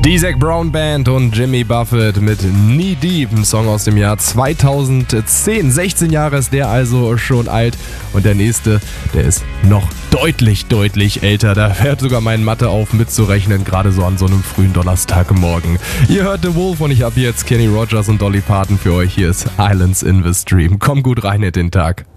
Die Zac Brown Band und Jimmy Buffett mit Knee Deep, ein Song aus dem Jahr 2010. 16 Jahre ist der also schon alt und der nächste, der ist noch deutlich älter. Da hört sogar mein Mathe auf mitzurechnen, gerade so an so einem frühen Donnerstagmorgen. Ihr hört The Wolf und ich habe jetzt Kenny Rogers und Dolly Parton für euch. Hier ist Islands in the Stream. Komm gut rein in den Tag.